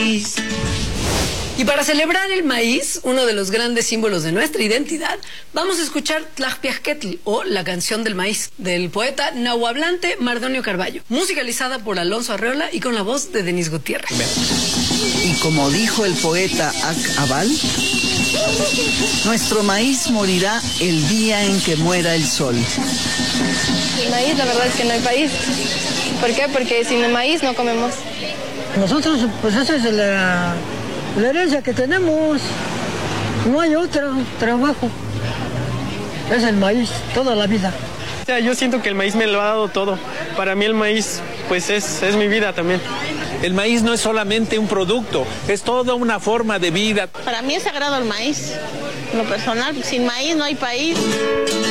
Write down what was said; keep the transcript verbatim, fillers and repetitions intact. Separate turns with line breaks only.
maíz.
Y para celebrar el maíz, uno de los grandes símbolos de nuestra identidad, vamos a escuchar Tlajpiajquetl, o La canción del maíz, del poeta nahuablante Mardonio Carballo, musicalizada por Alonso Arreola y con la voz de Denis Gutiérrez.
Y como dijo el poeta Ac Abal, nuestro maíz morirá el día en que muera el sol.
El maíz, la verdad es que no hay país. ¿Por qué? Porque sin el maíz no comemos.
Nosotros, pues esa es la, la herencia que tenemos. No hay otro trabajo. Es el maíz, toda la vida.
O sea, yo siento que el maíz me lo ha dado todo. Para mí el maíz, pues es, es mi vida también.
El maíz no es solamente un producto, es toda una forma de vida.
Para mí es sagrado el maíz. En lo personal, sin maíz no hay país.